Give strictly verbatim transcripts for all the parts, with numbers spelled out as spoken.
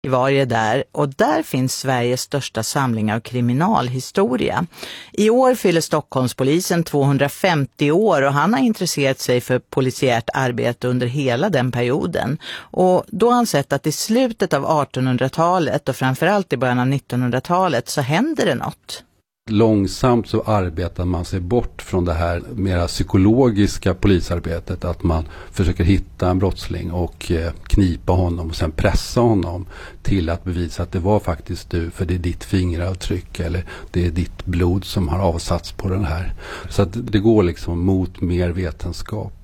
var ju där och där finns Sveriges största samling av kriminalhistoria. I år fyller Stockholmspolisen tvåhundrafemtio år och han har intresserat sig för polisiärt arbete under hela den perioden. Och då har han sett att i slutet av artonhundratalet och framförallt i början av nittonhundratalet så händer det något. Långsamt så arbetar man sig bort från det här mera psykologiska polisarbetet, att man försöker hitta en brottsling och eh, knipa honom och sen pressa honom till att bevisa att det var faktiskt du, för det är ditt fingeravtryck eller det är ditt blod som har avsatts på den här. Så att det går liksom mot mer vetenskap.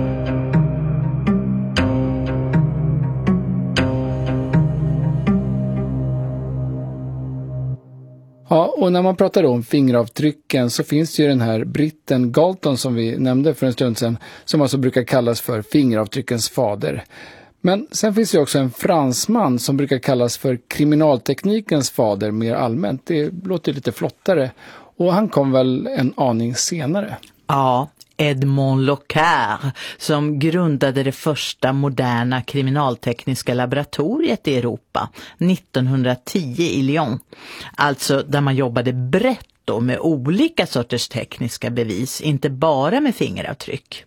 Ja, och när man pratar om fingeravtrycken så finns det ju den här britten Galton som vi nämnde för en stund sedan, som alltså brukar kallas för fingeravtryckens fader. Men sen finns det också en fransman som brukar kallas för kriminalteknikens fader mer allmänt. Det låter lite flottare och han kom väl en aning senare. Ja, Edmond Locard som grundade det första moderna kriminaltekniska laboratoriet i Europa nittonhundratio i Lyon. Alltså där man jobbade brett då med olika sorters tekniska bevis, inte bara med fingeravtryck.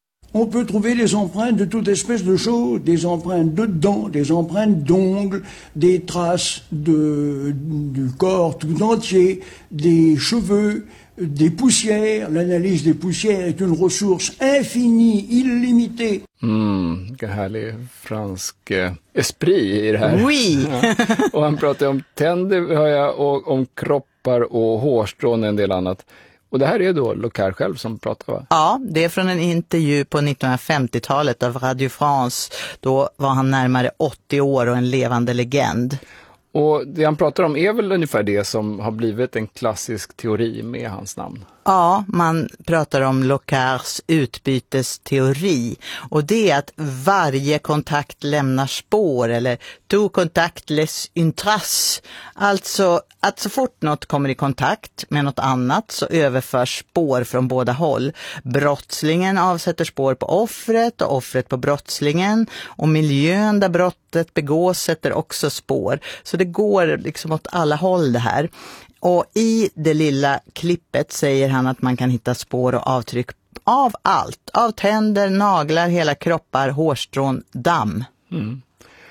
On peut trouver des empreintes de toute espèce de choses, des empreintes de dents, des empreintes d'ongles, des traces de, du corps tout entier, des cheveux, des poussières. L'analyse des poussières est une ressource infinie, illimitée. Mm, vilken härlig fransk eh, esprit i det här. Oui! Ja. Och han pratar om tänder, hör jag, och om kroppar och hårstrån och en del annat. Och det här är då Locard själv som pratar, va? Ja, det är från en intervju på nittonhundrafemtiotalet av Radio France. Då var han närmare åttio år och en levande legend. Och det han pratar om är väl ungefär det som har blivit en klassisk teori med hans namn. Ja, man pratar om Locards utbytesteori och det är att varje kontakt lämnar spår eller tout contact laisse une trace. Alltså att så fort något kommer i kontakt med något annat så överförs spår från båda håll. Brottslingen avsätter spår på offret och offret på brottslingen och miljön där brottet begås sätter också spår. Så det går liksom åt alla håll det här. Och i det lilla klippet säger han att man kan hitta spår och avtryck av allt. Av tänder, naglar, hela kroppar, hårstrån, damm. Mm.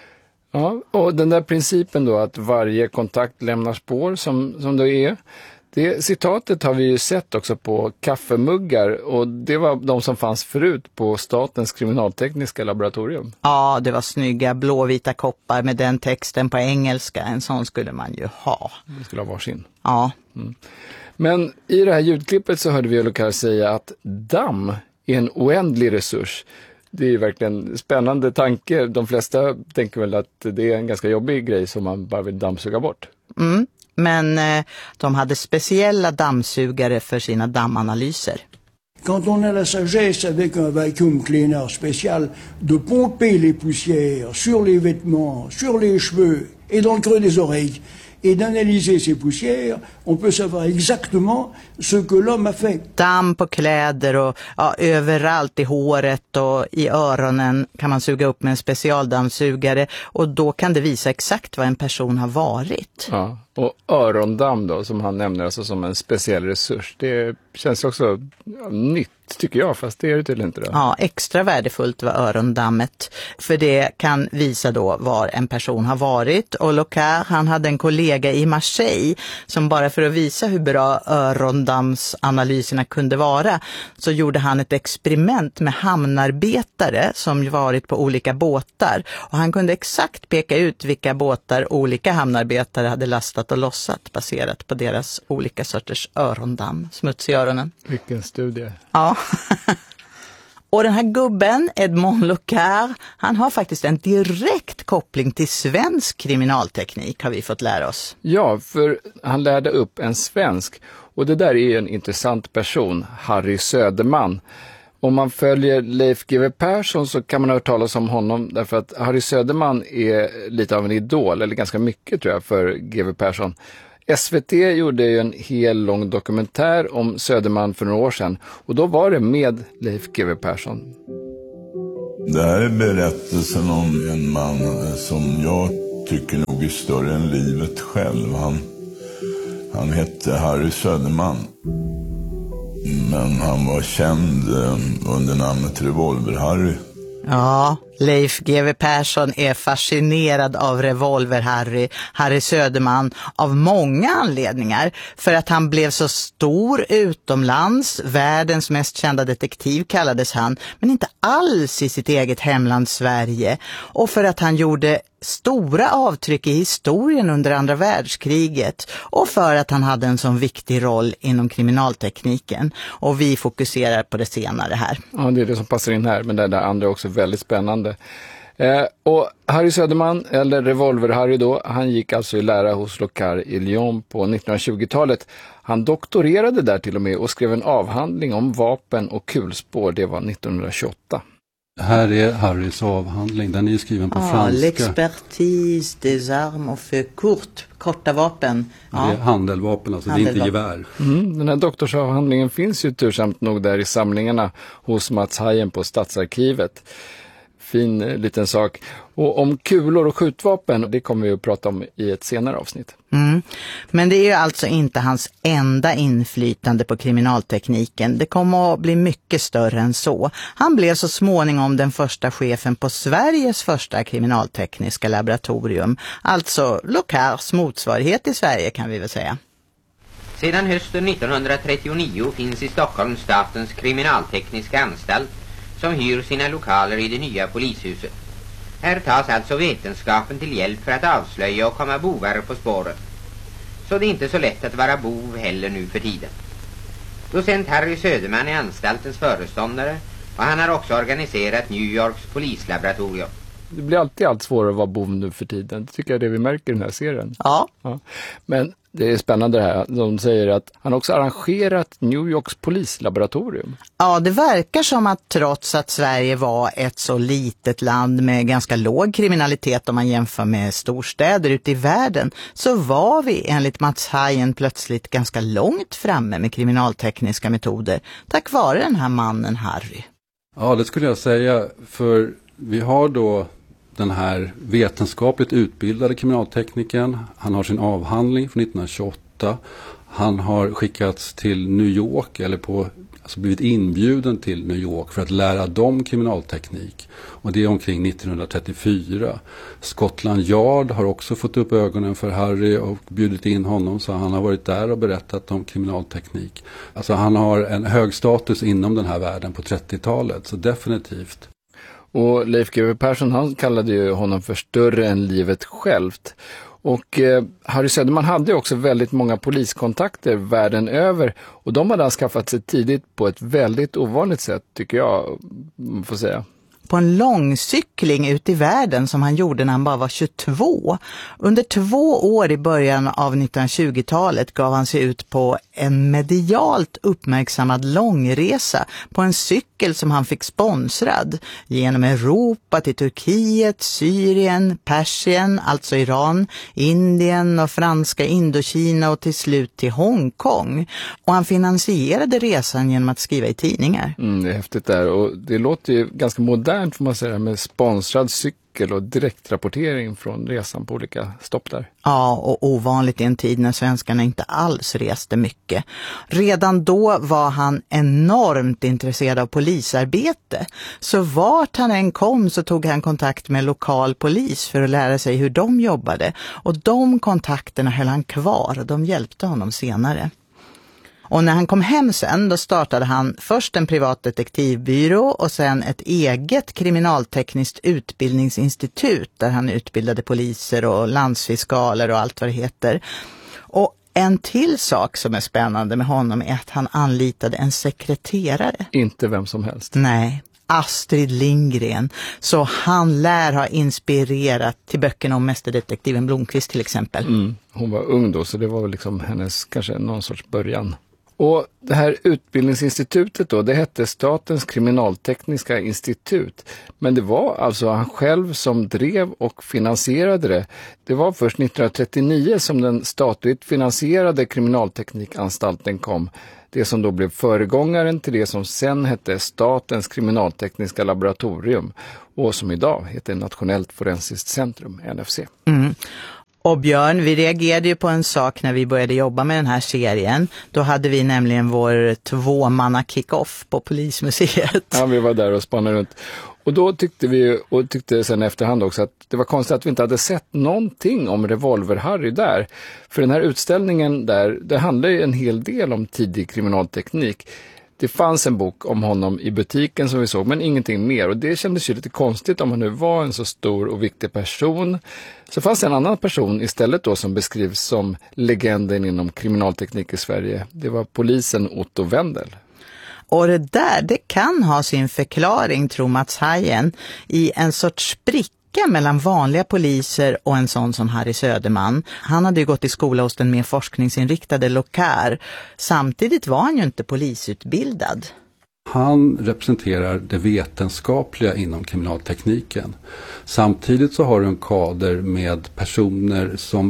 Ja, och den där principen då att varje kontakt lämnar spår som, som det är. Det citatet har vi ju sett också på kaffemuggar och det var de som fanns förut på Statens kriminaltekniska laboratorium. Ja, det var snygga blåvita koppar med den texten på engelska. En sån skulle man ju ha. Det skulle ha varsin. Ja. Mm. Men i det här ljudklippet så hörde vi Locard säga att damm är en oändlig resurs. Det är ju verkligen en spännande tanke. De flesta tänker väl att det är en ganska jobbig grej som man bara vill dammsuga bort. Mm. Men eh, de hade speciella dammsugare för sina dammanalyser. Quand on a la sagesse avec un vacuum cleaner spécial de pomper les poussières sur les vêtements, sur les cheveux et dans le creux des oreilles et d'analyser ces poussières, on peut savoir exactement ce que l'homme a fait. Damm på kläder och ja, överallt i håret och i öronen kan man suga upp med en specialdammsugare och då kan det visa exakt vad en person har varit. Ja, och örondamm då som han nämner alltså som en speciell resurs. Det känns också ja, nytt tycker jag, fast det är det tydligen inte då. Ja, extra värdefullt var örondammet. För det kan visa då var en person har varit. Och Locard, han hade en kollega i Marseille som bara för att visa hur bra örondammsanalyserna kunde vara så gjorde han ett experiment med hamnarbetare som varit på olika båtar. Och han kunde exakt peka ut vilka båtar olika hamnarbetare hade lastat och lossat baserat på deras olika sorters örondamm, smuts i öronen. Vilken studie. Ja. Och den här gubben, Edmond Locard, han har faktiskt en direkt koppling till svensk kriminalteknik har vi fått lära oss. Ja, för han lärde upp en svensk och det där är en intressant person, Harry Söderman. Om man följer Leif G W Persson så kan man höra talas om honom därför att Harry Söderman är lite av en idol, eller ganska mycket tror jag, för G W Persson. S V T gjorde ju en hel lång dokumentär om Söderman för några år sedan och då var det med Leif G W Persson. Det här är berättelsen om en man som jag tycker nog är större än livet själv. Han, han hette Harry Söderman. Men han var känd under namnet Revolver-Harry. Ja, Leif G W Persson är fascinerad av Revolver-Harry, Harry Söderman, av många anledningar. För att han blev så stor utomlands, världens mest kända detektiv kallades han, men inte alls i sitt eget hemland Sverige. Och för att han gjorde stora avtryck i historien under andra världskriget och för att han hade en sån viktig roll inom kriminaltekniken. Och vi fokuserar på det senare här. Ja, det är det som passar in här, men det där andra är också väldigt spännande. Eh, och Harry Söderman, eller Revolver-Harry då, han gick alltså i lära hos Locard i Lyon på nittonhundratjugotalet. Han doktorerade där till och med och skrev en avhandling om vapen och kulspår. Det var nittonhundratjugoåtta. Här är Harrys avhandling, den är ju skriven på ah, franska. L'expertise des armes au feu court, korta vapen. Ja. Det är handeldvapen, alltså handeldvapen. Det är inte gevär. Mm, den här doktorsavhandlingen finns ju tursamt nog där i samlingarna hos Mats Hajen på Stadsarkivet. Fin liten sak. Och om kulor och skjutvapen, det kommer vi att prata om i ett senare avsnitt. Mm. Men det är ju alltså inte hans enda inflytande på kriminaltekniken. Det kommer att bli mycket större än så. Han blev så småningom den första chefen på Sveriges första kriminaltekniska laboratorium. Alltså Locards motsvarighet i Sverige kan vi väl säga. Sedan hösten nittonhundratrettionio finns i Stockholm statens kriminaltekniska anstalt som hyr sina lokaler i det nya polishuset. Här tas alltså vetenskapen till hjälp för att avslöja och komma bovar på spåren. Så det är inte så lätt att vara bov heller nu för tiden. Docent Harry Söderman är anstaltens föreståndare och han har också organiserat New Yorks polislaboratorium. Det blir alltid allt svårare att vara bov nu för tiden. Det tycker jag är det vi märker i den här serien. Ja. ja. Men det är spännande det här. De säger att han också arrangerat New Yorks polislaboratorium. Ja, det verkar som att trots att Sverige var ett så litet land med ganska låg kriminalitet om man jämför med storstäder ute i världen, så var vi enligt Mats Hajen plötsligt ganska långt framme med kriminaltekniska metoder tack vare den här mannen Harry. Ja, det skulle jag säga, för vi har då den här vetenskapligt utbildade kriminalteknikern. Han har sin avhandling från nittonhundratjugoåtta. Han har skickats till New York eller på, alltså blivit inbjuden till New York för att lära dem kriminalteknik. Och det är omkring nittonhundratrettiofyra. Scotland Yard har också fått upp ögonen för Harry och bjudit in honom, så han har varit där och berättat om kriminalteknik. Alltså han har en hög status inom den här världen på trettiotalet, så definitivt. Och Leif G W Persson, han kallade ju honom för större än livet självt. Och eh, Harry Söderman hade också väldigt många poliskontakter världen över. Och de hade han skaffat sig tidigt på ett väldigt ovanligt sätt, tycker jag, man får säga. På en långcykling ut i världen som han gjorde när han bara var tjugotvå. Under två år i början av nittonhundratjugotalet gav han sig ut på en medialt uppmärksammad långresa på en cykel som han fick sponsrad genom Europa till Turkiet, Syrien, Persien, alltså Iran, Indien och franska Indokina och till slut till Hongkong. Och han finansierade resan genom att skriva i tidningar. Mm, det är häftigt där, och det låter ju ganska modernt får man säga, med sponsrad cykel och direktrapportering från resan på olika stopp där. Ja, och ovanligt i en tid när svenskarna inte alls reste mycket. Redan då var han enormt intresserad av polisarbete. Så vart han än kom så tog han kontakt med lokal polis för att lära sig hur de jobbade. Och de kontakterna höll han kvar och de hjälpte honom senare. Och när han kom hem sen, då startade han först en privat detektivbyrå och sen ett eget kriminaltekniskt utbildningsinstitut där han utbildade poliser och landsfiskaler och allt vad det heter. Och en till sak som är spännande med honom är att han anlitade en sekreterare. Inte vem som helst. Nej, Astrid Lindgren. Så han lär ha inspirerat till böckerna om mästerdetektiven Blomqvist till exempel. Mm, hon var ung då, så det var väl liksom hennes kanske någon sorts början. Och det här utbildningsinstitutet då, det hette Statens kriminaltekniska institut. Men det var alltså han själv som drev och finansierade det. Det var först nittonhundratrettionio som den statligt finansierade kriminalteknikanstalten kom. det som då blev föregångaren till det som sen hette Statens kriminaltekniska laboratorium och som idag heter Nationellt forensiskt centrum, N F C. Mm. Och Björn, vi reagerade ju på en sak när vi började jobba med den här serien. Då hade vi nämligen vår tvåmanna kick-off på Polismuseet. Ja, vi var där och spannade runt. Och då tyckte vi, och tyckte sen efterhand också, att det var konstigt att vi inte hade sett någonting om Revolver-Harry där. För den här utställningen där, det handlar ju en hel del om tidig kriminalteknik. Det fanns en bok om honom i butiken som vi såg, men ingenting mer. Och det kändes ju lite konstigt om han nu var en så stor och viktig person. Så fanns det en annan person istället då som beskrivs som legenden inom kriminalteknik i Sverige. Det var polisen Otto Wendel. Och det där, det kan ha sin förklaring, tror Mats Hajen, i en sorts spricka mellan vanliga poliser och en sån som Harry Söderman. Han hade ju gått i skola hos den mer forskningsinriktade Locquer. Samtidigt var han ju inte polisutbildad. Han representerar det vetenskapliga inom kriminaltekniken. Samtidigt så har du en kader med personer som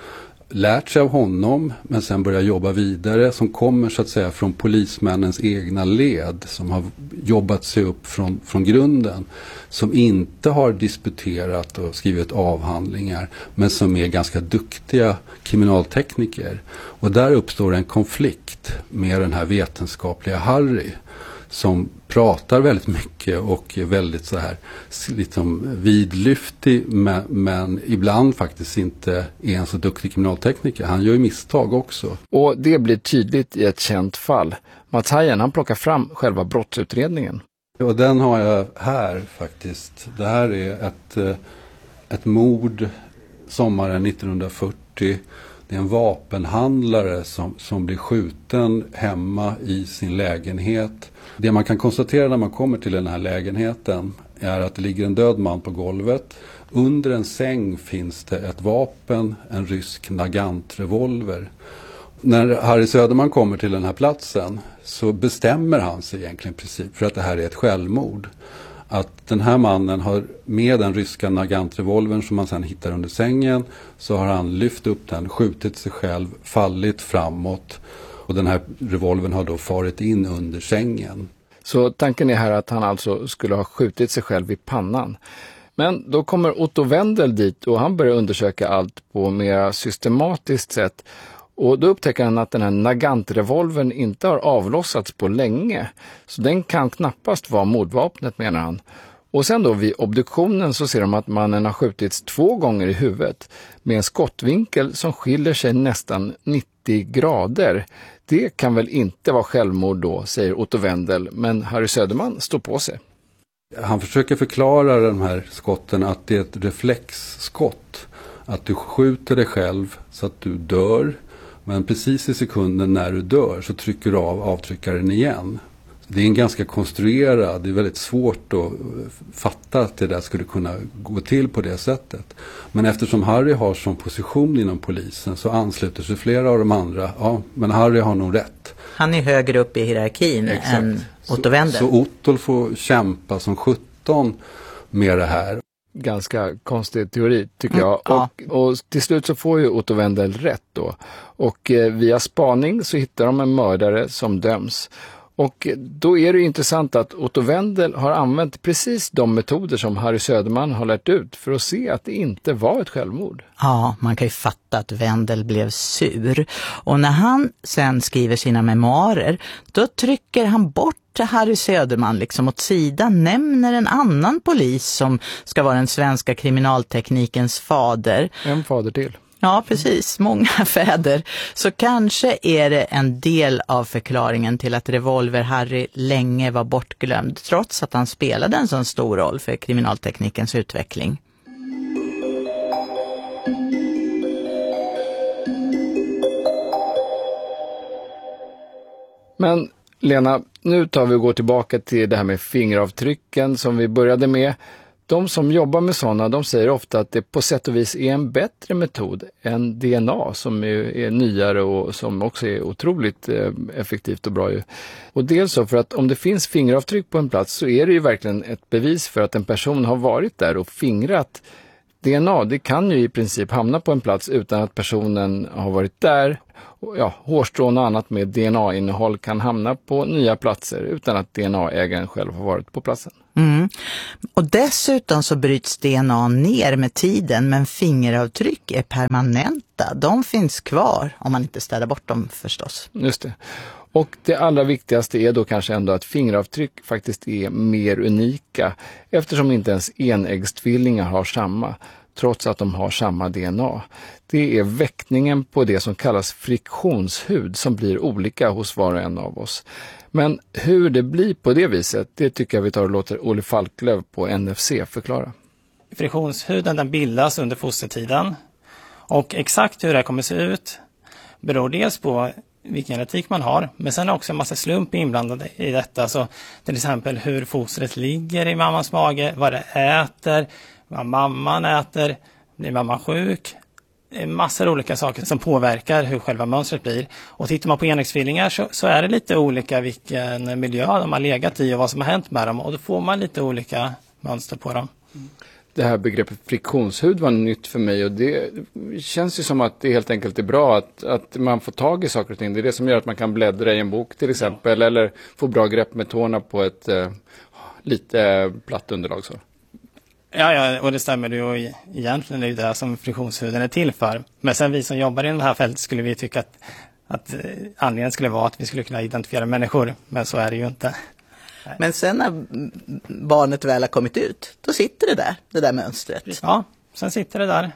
lärt sig av honom men sen börjar jobba vidare, som kommer så att säga från polismännens egna led, som har jobbat sig upp från, från grunden, som inte har disputerat och skrivit avhandlingar men som är ganska duktiga kriminaltekniker. Och där uppstår en konflikt med den här vetenskapliga Harry som pratar väldigt mycket och är väldigt så här liksom vidlyftig, men, men ibland faktiskt inte är en så duktig kriminaltekniker. Han gör ju misstag också. Och det blir tydligt i ett känt fall. Mats Hajen, han plockar fram själva brottsutredningen. Och den har jag här faktiskt. Det här är ett, ett mord sommaren nittonhundrafyrtio. Det är en vapenhandlare som, som blir skjuten hemma i sin lägenhet. Det man kan konstatera när man kommer till den här lägenheten är att det ligger en död man på golvet. Under en säng finns det ett vapen, en rysk Nagant-revolver. När Harry Söderman kommer till den här platsen så bestämmer han sig egentligen i princip för att det här är ett självmord. Att den här mannen har med den ryska Nagant-revolvern som man sedan hittar under sängen, så har han lyft upp den, skjutit sig själv, fallit framåt och den här revolvern har då farit in under sängen. Så tanken är här att han alltså skulle ha skjutit sig själv i pannan. Men då kommer Otto Wendel dit och han börjar undersöka allt på mer systematiskt sätt. Och då upptäcker han att den här Nagant-revolvern inte har avlossats på länge. Så den kan knappast vara mordvapnet, menar han. Och sen då vid obduktionen så ser de att mannen har skjutits två gånger i huvudet med en skottvinkel som skiljer sig nästan nittio grader. Det kan väl inte vara självmord då, säger Otto Wendel, men Harry Söderman står på sig. Han försöker förklara de här skotten att det är ett reflexskott. Att du skjuter dig själv så att du dör. Men precis i sekunden när du dör så trycker du av avtryckaren igen. Det är en ganska konstruerad, det är väldigt svårt att fatta att det där skulle kunna gå till på det sättet. Men eftersom Harry har som position inom polisen så ansluter sig flera av de andra. Ja, men Harry har nog rätt. Han är högre upp i hierarkin. Exakt. Än Otto Wendel. Så, så Otto får kämpa som sjutton med det här. Ganska konstig teori tycker Mm, jag. ja. Och, och till slut så får ju Otto Wendel rätt då. Och eh, via spaning så hittar de en mördare som döms. Och då är det intressant att Otto Wendel har använt precis de metoder som Harry Söderman har lärt ut för att se att det inte var ett självmord. Ja, man kan ju fatta att Wendel blev sur. Och när han sen skriver sina memoarer, då trycker han bort Harry Söderman liksom åt sidan, nämner en annan polis som ska vara den svenska kriminalteknikens fader. En fader till. Ja, precis. Många fäder. Så kanske är det en del av förklaringen till att Revolver-Harry länge var bortglömd, trots att han spelade en sån stor roll för kriminalteknikens utveckling. Men Lena, nu tar vi och går tillbaka till det här med fingeravtrycken som vi började med. De som jobbar med sådana, de säger ofta att det på sätt och vis är en bättre metod än D N A som är, är nyare och som också är otroligt eh, effektivt och bra ju. Och dels så för att om det finns fingeravtryck på en plats så är det ju verkligen ett bevis för att en person har varit där och fingrat D N A det kan ju i princip hamna på en plats utan att personen har varit där. Ja, hårstrån och annat med D N A-innehåll kan hamna på nya platser utan att D N A-ägaren själv har varit på platsen. Mm. Och dessutom så bryts D N A ner med tiden, men fingeravtryck är permanenta. De finns kvar om man inte ställer bort dem förstås. Just det. Och det allra viktigaste är då kanske ändå att fingeravtryck faktiskt är mer unika eftersom inte ens enäggstvillingar har samma, trots att de har samma D N A. Det är väckningen på det som kallas friktionshud som blir olika hos var och en av oss. Men hur det blir på det viset, det tycker jag vi tar och låter Olle Falklöv på N F C förklara. Friktionshuden den bildas under fostertiden och exakt hur det kommer se ut beror dels på vilken genetik man har, men sen också en massa slump inblandade i detta. Så till exempel hur fostret ligger i mammans mage, vad det äter, vad mamman äter, blir mamman sjuk. Det är massor av olika saker som påverkar hur själva mönstret blir. Och tittar man på enäggstvillingar så, så är det lite olika vilken miljö de har legat i och vad som har hänt med dem. Och då får man lite olika mönster på dem. Det här begreppet friktionshud var nytt för mig och det känns ju som att det helt enkelt är bra att, att man får tag i saker och ting. Det är det som gör att man kan bläddra i en bok till exempel, ja. Eller få bra grepp med tårna på ett eh, lite platt underlag. Så. Ja, ja, och det stämmer ju. Egentligen är det det som friktionshuden är till för. Men sen vi som jobbar i det här fältet skulle vi tycka att, att anledningen skulle vara att vi skulle kunna identifiera människor. Men så är det ju inte. Men sen när barnet väl har kommit ut, då sitter det där, det där mönstret. Ja, sen sitter det där.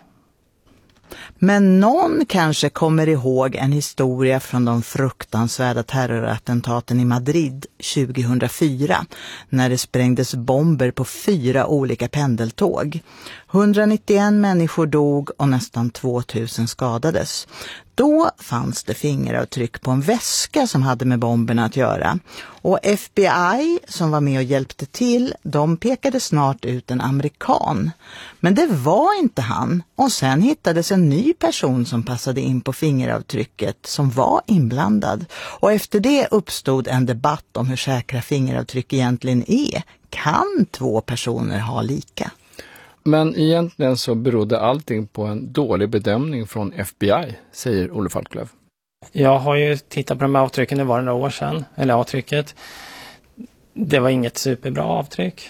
Men någon kanske kommer ihåg en historia från de fruktansvärda terrorattentaten i Madrid tjugohundrafyra när det sprängdes bomber på fyra olika pendeltåg. hundranittioen människor dog och nästan tvåtusen skadades. Då fanns det fingeravtryck på en väska som hade med bomberna att göra. Och F B I som var med och hjälpte till, de pekade snart ut en amerikan. Men det var inte han. Och sen hittades en ny person som passade in på fingeravtrycket som var inblandad. Och efter det uppstod en debatt om hur säkra fingeravtryck egentligen är. Kan två personer ha lika? Men egentligen så berodde allting på en dålig bedömning från F B I, säger Olle Falklöv. Jag har ju tittat på de här avtrycken, det var några år sedan, eller avtrycket. Det var inget superbra avtryck.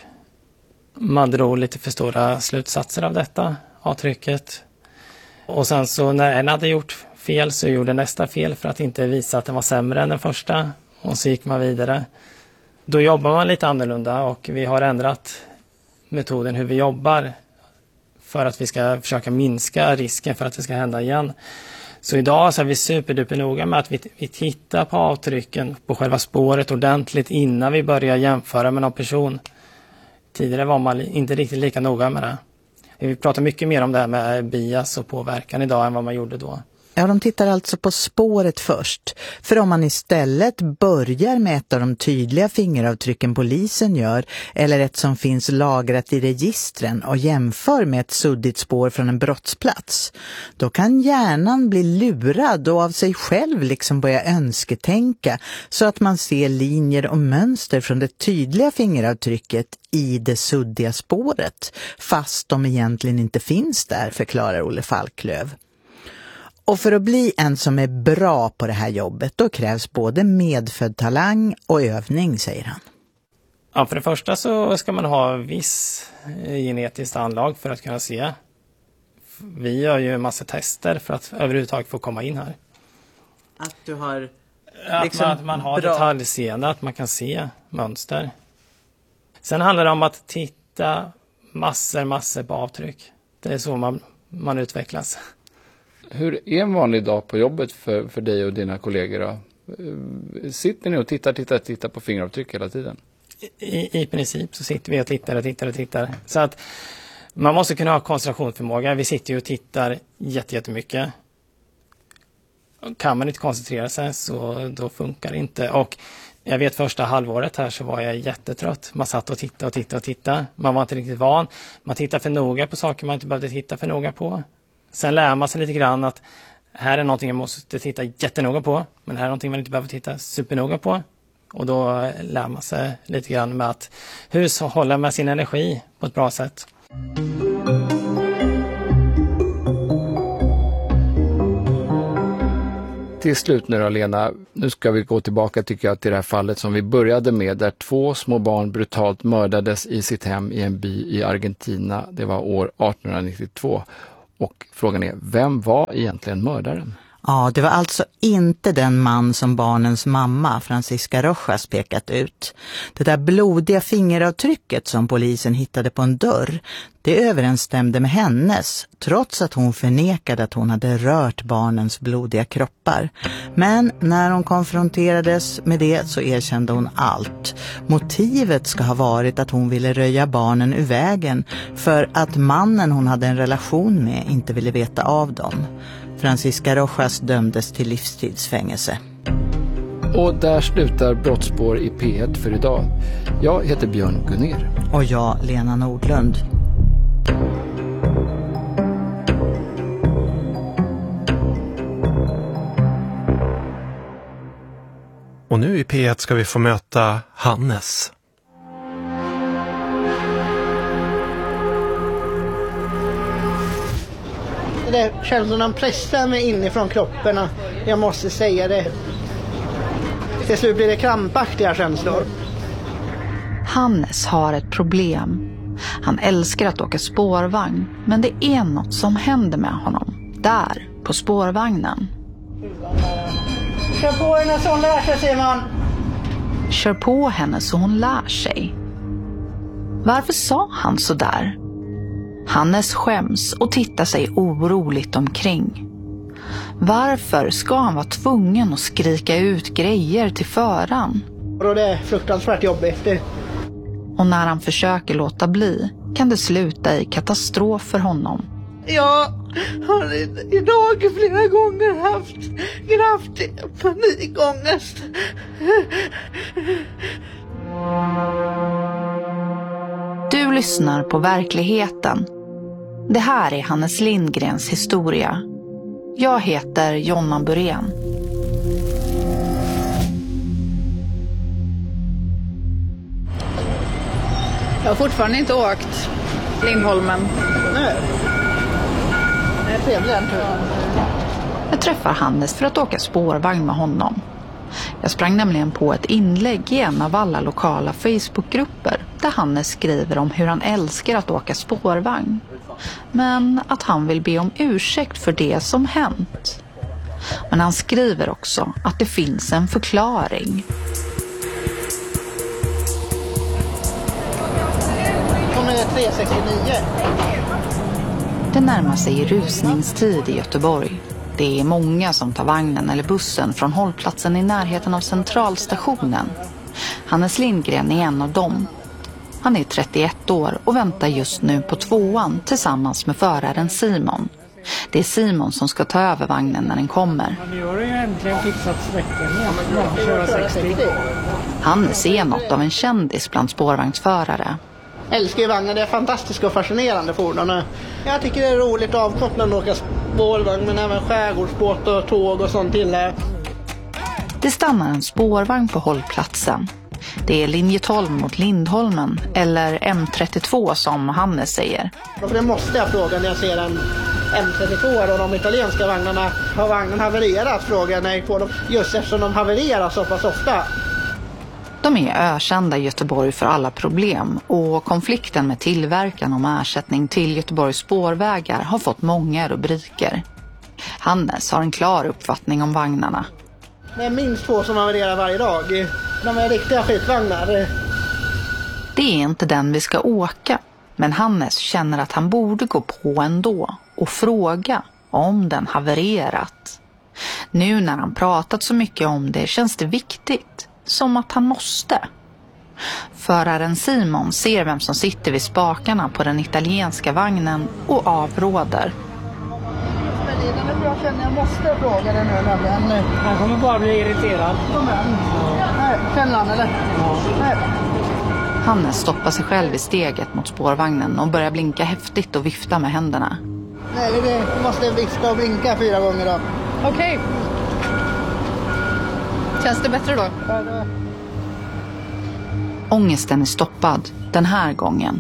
Man drog lite för stora slutsatser av detta avtrycket. Och sen så när en hade gjort fel så gjorde nästa fel för att inte visa att den var sämre än den första. Och så gick man vidare. Då jobbar man lite annorlunda och vi har ändrat metoden hur vi jobbar för att vi ska försöka minska risken för att det ska hända igen. Så idag så är vi superduper noga med att vi, vi tittar på avtrycken på själva spåret ordentligt innan vi börjar jämföra med någon person. Tidigare var man inte riktigt lika noga med det. Vi pratar mycket mer om det här med bias och påverkan idag än vad man gjorde då. Ja, de tittar alltså på spåret först. För om man istället börjar med ett av de tydliga fingeravtrycken polisen gör eller ett som finns lagrat i registren och jämför med ett suddigt spår från en brottsplats, då kan hjärnan bli lurad och av sig själv liksom börja önsketänka så att man ser linjer och mönster från det tydliga fingeravtrycket i det suddiga spåret, fast de egentligen inte finns där, förklarar Olle Falklöv. Och för att bli en som är bra på det här jobbet, då krävs både medfödd talang och övning, säger han. Ja, för det första så ska man ha viss genetiskt anlag för att kunna se. Vi gör ju en massa tester för att överhuvudtaget få komma in här. Att du har liksom att man, att man har bra detaljseende, att man kan se mönster. Sen handlar det om att titta massor, massor på avtryck. Det är så man, man utvecklas. Hur är en vanlig dag på jobbet för, för dig och dina kollegor då? Sitter ni och tittar, tittar, tittar på fingeravtryck hela tiden? I, I princip så sitter vi och tittar och tittar och tittar. Så att man måste kunna ha koncentrationsförmåga. Vi sitter ju och tittar jättemycket. Kan man inte koncentrera sig så då funkar det inte. Och jag vet första halvåret här så var jag jättetrött. Man satt och tittade och tittade och tittade. Man var inte riktigt van. Man tittar för noga på saker man inte behövde titta för noga på. Sen lär man sig lite grann att här är någonting jag måste titta jättenoga på. Men här är någonting man inte behöver titta supernoga på. Och då lär man sig lite grann med att hushålla med sin energi på ett bra sätt. till slut nu då, Lena, nu ska vi gå tillbaka tycker jag till det här fallet som vi började med, där två små barn brutalt mördades i sitt hem i en by i Argentina. Det var år arton nittiotvå. Och frågan är, vem var egentligen mördaren? Ja, det var alltså inte den man som barnens mamma, Francisca Rojas, pekat ut. Det där blodiga fingeravtrycket som polisen hittade på en dörr, det överensstämde med hennes, trots att hon förnekade att hon hade rört barnens blodiga kroppar. Men när hon konfronterades med det så erkände hon allt. Motivet ska ha varit att hon ville röja barnen ur vägen för att mannen hon hade en relation med inte ville veta av dem. Francisca Rojas dömdes till livstidsfängelse. Och där slutar Brottsspår i P ett för idag. Jag heter Björn Gunner. Och jag, Lena Nordlund. Och nu i P ett ska vi få möta Hannes. Det känslorna pressar mig inifrån kroppen. Jag måste säga det. Till slut blir det krampaktiga känslor. Hannes har ett problem. Han älskar att åka spårvagn, men det är något som händer med honom. Där, på spårvagnen. Kör på henne så hon lär sig, Simon. Kör på henne så hon lär sig. Varför sa han så där? Hannes skäms och tittar sig oroligt omkring. Varför ska han vara tvungen att skrika ut grejer till föraren? Och det är fruktansvärt jobbigt. Och när han försöker låta bli kan det sluta i katastrof för honom. Jag har idag flera gånger haft kraftig panikångest. Du lyssnar på Verkligheten. Det här är Hannes Lindgrens historia. Jag heter Jonna Burén. Jag har fortfarande inte åkt Lindholmen. Nej. Det är trevligt. Jag träffar Hannes för att åka spårvagn med honom. Jag sprang nämligen på ett inlägg i en av alla lokala Facebookgrupper där Hannes skriver om hur han älskar att åka spårvagn. Men att han vill be om ursäkt för det som hänt. Men han skriver också att det finns en förklaring. Kommer det tre sextionio? Det närmar sig rusningstid i Göteborg. Det är många som tar vagnen eller bussen från hållplatsen i närheten av centralstationen. Hannes Lindgren är en av dem. Han är trettioett år och väntar just nu på tvåan tillsammans med föraren Simon. Det är Simon som ska ta över vagnen när den kommer. Nu har du ju äntligen fixat sträckan igen. Man får köra sextio. Hannes är något av en kändis bland spårvagnsförare. Jag älskar ju vagnar, det är fantastiskt och fascinerande fordon. Jag tycker det är roligt och avkopplande att åka spårvagn, men även skärgårdsbåt och tåg och sånt till. Det stannar en spårvagn på hållplatsen. Det är linje tolv mot Lindholmen, eller M trettiotvå som Hannes säger. Och det måste jag fråga när jag ser en M trettiotvå och de italienska vagnarna. Har vagnen havererat, frågar jag på dem, just eftersom de havererar så pass ofta. De är ökända i Göteborg för alla problem och konflikten med tillverkaren om ersättning till Göteborgs spårvägar har fått många rubriker. Hannes har en klar uppfattning om vagnarna. Det är minst två som havererar varje dag. De är riktiga skitvagnar. Det är inte den vi ska åka, men Hannes känner att han borde gå på ändå och fråga om den havererat. Nu när han pratat så mycket om det känns det viktigt. Som att han måste. Föraren Simon ser vem som sitter vid spakarna på den italienska vagnen och avråder. Jag känner jag måste fråga det nu nämligen. Han kommer bara bli irriterad. Nej, känner han eller? Ja. Nej. Hannes stoppar sig själv i steget mot spårvagnen och börjar blinka häftigt och vifta med händerna. Nej, det måste vifta och blinka fyra gånger då. Okej. Okay. Känns det bättre då? Ångesten är stoppad den här gången.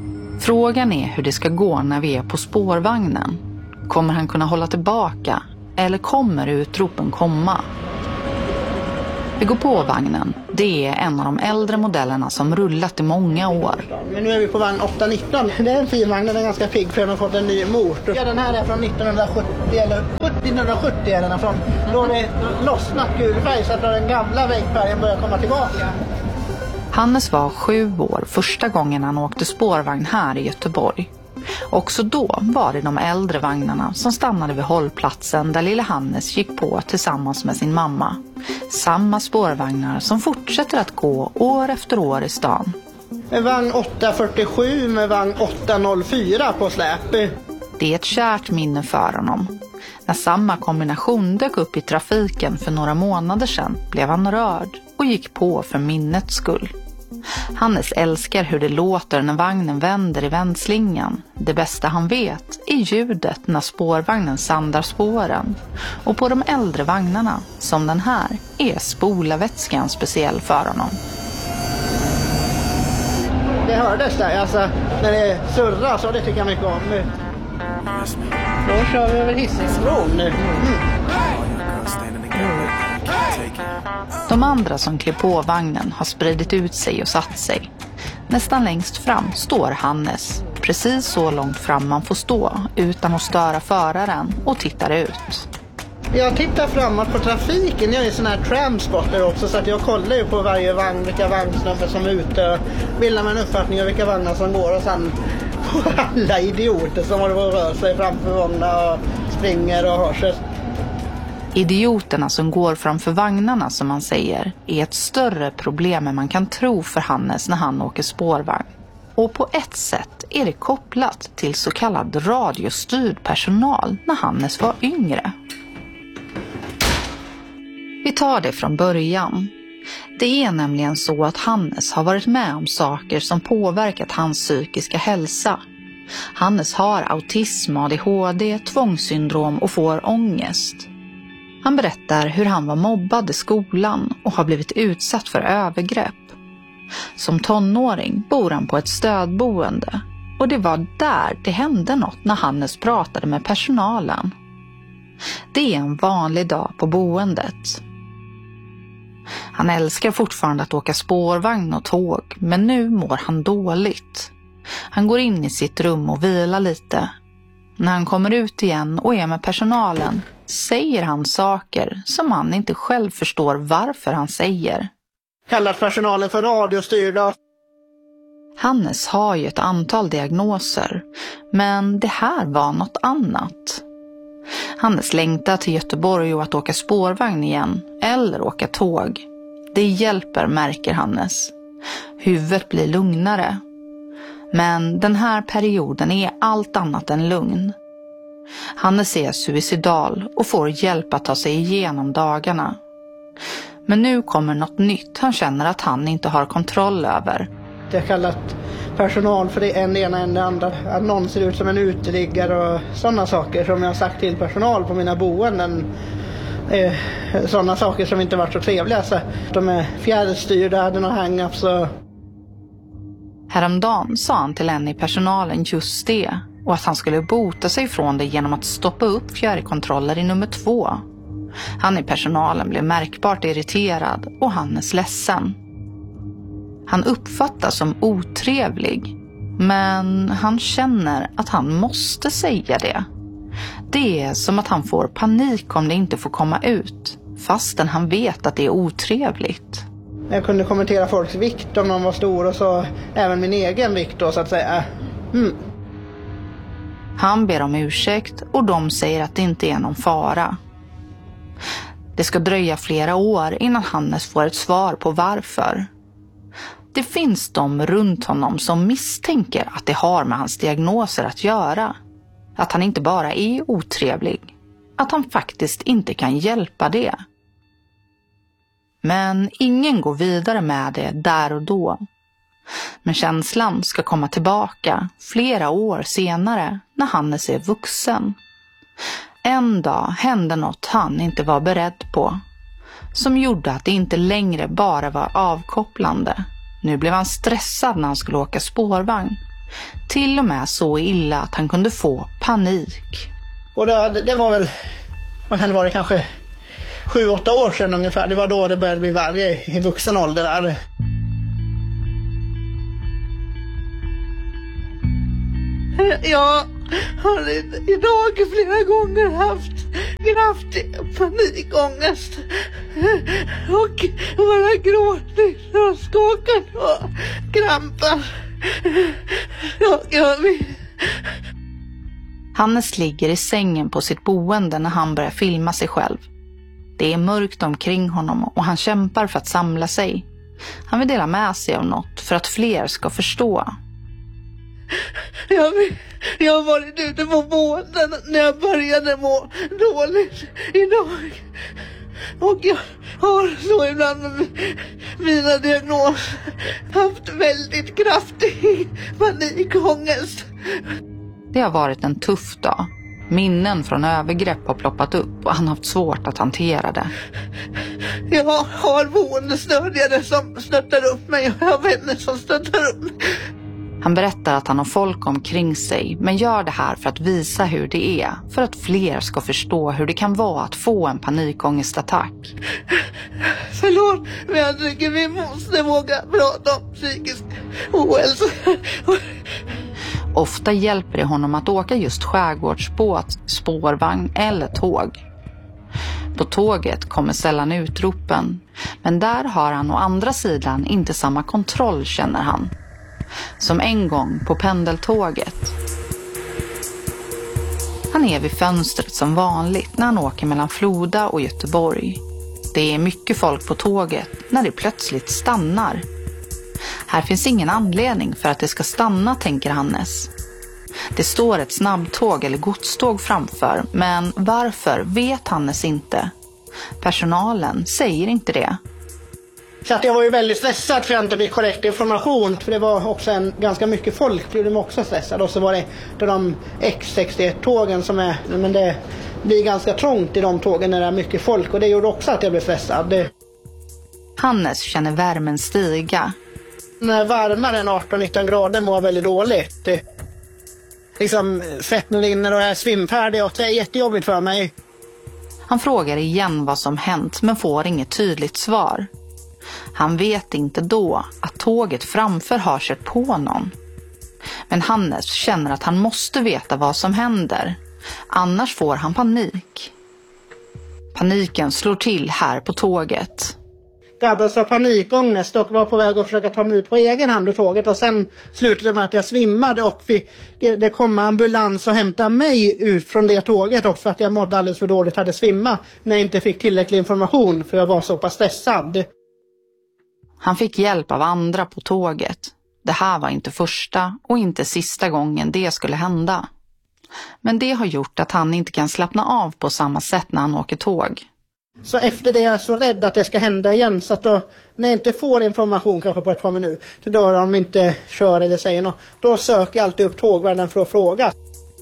Frågan är hur det ska gå när vi är på spårvagnen. Kommer han kunna hålla tillbaka? eller kommer utropen komma? Vi går på vagnen. Det är en av de äldre modellerna som rullat i många år. Men nu är vi på vagn åtta nitton. Det är en fin vagn, den är ganska pigg för den har fått en ny motor. Ja, den här är från nittonhundrasjuttio eller sjuttonhundrasjuttio är den från. Då är det lossnat gul färg så att den gamla vägfärgen börjar komma tillbaka. Hannes var sju år första gången han åkte spårvagn här i Göteborg. Också då var det de äldre vagnarna som stannade vid hållplatsen där lille Hannes gick på tillsammans med sin mamma. Samma spårvagnar som fortsätter att gå år efter år i stan. En vagn åtta fyrtiosju med vagn åtta noll fyra på släp. Det är ett kärt minne för honom. När samma kombination dök upp i trafiken för några månader sedan blev han rörd och gick på för minnets skull. Hannes älskar hur det låter när vagnen vänder i vändslingan. Det bästa han vet är ljudet när spårvagnen sandar spåren. Och på de äldre vagnarna, som den här, är spolarvätskan speciell för honom. Det hördes där, alltså när det surrar så det tycker jag mycket om. Då kör vi över Hisingsbron nu. Mm. De andra som klev på vagnen har spridit ut sig och satt sig. Nästan längst fram står Hannes. Precis så långt fram man får stå utan att störa föraren och tittar ut. Jag tittar framåt på trafiken. Jag är sån här tramspotter också så att jag kollar ju på varje vagn vilka vagnsnummer som är ute. Bildar mig en uppfattning av vilka vagnar som går och sen på alla idioter som håller på att röra sig framför vagnar och springer och har sig. Idioterna som går framför vagnarna, som man säger, är ett större problem än man kan tro för Hannes när han åker spårvagn. Och på ett sätt är det kopplat till så kallad radiostyrd personal när Hannes var yngre. Vi tar det från början. Det är nämligen så att Hannes har varit med om saker som påverkat hans psykiska hälsa. Hannes har autism, A D H D, tvångssyndrom och får ångest. Han berättar hur han var mobbad i skolan och har blivit utsatt för övergrepp. Som tonåring bor han på ett stödboende och det var där det hände något när Hannes pratade med personalen. Det är en vanlig dag på boendet. Han älskar fortfarande att åka spårvagn och tåg, men nu mår han dåligt. Han går in i sitt rum och vilar lite. När han kommer ut igen och är med personalen säger han saker som han inte själv förstår varför han säger. Kallat personalen för radiostyrda. Hannes har ju ett antal diagnoser, men det här var något annat. Hannes längtar till Göteborg och att åka spårvagn igen eller åka tåg. Det hjälper, märker Hannes. Huvudet blir lugnare. Men den här perioden är allt annat än lugn. Hannes är suicidal och får hjälp att ta sig igenom dagarna. Men nu kommer något nytt han känner att han inte har kontroll över. Jag har kallat personal för det en det ena än det andra. Att någon ser ut som en uteliggare och sådana saker som jag har sagt till personal på mina boenden. Eh, sådana saker som inte varit så trevliga. Så de är fjärrstyrda, hade några hang-ups och... Häromdagen sa han till en i personalen just det och att han skulle bota sig från det genom att stoppa upp fjärrkontroller i nummer två. Han i personalen blev märkbart irriterad och Hannes ledsen. Han uppfattas som otrevlig, men han känner att han måste säga det. Det är som att han får panik om det inte får komma ut, fastän han vet att det är otrevligt. Jag kunde kommentera folks vikt om de var stor och så även min egen vikt då, så att säga. Mm. Han ber om ursäkt och de säger att det inte är någon fara. Det ska dröja flera år innan Hannes får ett svar på varför. Det finns de runt honom som misstänker att det har med hans diagnoser att göra. Att han inte bara är otrevlig. Att han faktiskt inte kan hjälpa det. Men ingen går vidare med det där och då. Men känslan ska komma tillbaka flera år senare när Hannes är vuxen. En dag hände något han inte var beredd på. Som gjorde att det inte längre bara var avkopplande. Nu blev han stressad när han skulle åka spårvagn. Till och med så illa att han kunde få panik. Och det, det var väl Vad kan det vara, kanske sju, åtta år sedan ungefär. Det var då det började bli värre i vuxen ålder där. Jag har idag flera gånger haft kraftig panikångest och bara gråtit och skakat och krampar. Jag, jag vill... Hannes ligger i sängen på sitt boende när han börjar filma sig själv. Det är mörkt omkring honom och han kämpar för att samla sig. Han vill dela med sig av något för att fler ska förstå. Jag, vill, jag har varit ute på båten när jag började må dåligt idag. Och jag har så ibland med mina diagnoser haft väldigt kraftig panikångest. Det har varit en tuff dag. Minnen från övergrepp har ploppat upp och han har haft svårt att hantera det. Jag har boendestödjare som stöttar upp mig och jag har vänner som stöttar upp mig. Han berättar att han har folk omkring sig, men gör det här för att visa hur det är. För att fler ska förstå hur det kan vara att få en panikångestattack. Förlåt, men jag tycker vi måste våga prata om psykisk ohälsa. Ofta hjälper det honom att åka just skärgårdsbåt, spårvagn eller tåg. På tåget kommer sällan utropen, men där har han å andra sidan inte samma kontroll, känner han. Som en gång på pendeltåget. Han är vid fönstret som vanligt när han åker mellan Floda och Göteborg. Det är mycket folk på tåget när det plötsligt stannar. Här finns ingen anledning för att det ska stanna, tänker Hannes. Det står ett snabbtåg eller godståg framför, men varför vet Hannes inte. Personalen säger inte det. Så att jag var ju väldigt stressad för att inte bli korrekt information. För det var också en ganska mycket folk, blev de också stressade. Och så var det de X sextioett-tågen som är, men det blir ganska trångt i de tågen när det är mycket folk. Och det gjorde också att jag blev stressad. Det... Hannes känner värmen stiga. När varmare än arton nitton grader mår väldigt dåligt. Det, liksom svetten rinner och jag är svimfärdig och det är jättejobbigt för mig. Han frågar igen vad som hänt men får inget tydligt svar. Han vet inte då att tåget framför har kört på någon. Men Hannes känner att han måste veta vad som händer. Annars får han panik. Paniken slår till här på tåget. Drabbades av panikångest och var på väg att försöka ta mig ut på egen hand ur tåget. Och sen slutade det med att jag svimmade och fick, det kom ambulans och hämtade mig ut från det tåget också för att jag mådde alldeles för dåligt, hade svimmat när jag inte fick tillräcklig information för jag var så pass stressad. Han fick hjälp av andra på tåget. Det här var inte första och inte sista gången det skulle hända. Men det har gjort att han inte kan slappna av på samma sätt när han åker tåg. Så efter det är jag så rädd att det ska hända igen. Så att då, när jag inte får information kanske på ett par minuter, då de inte kör eller säger något, då söker jag alltid upp tågvärden för att fråga.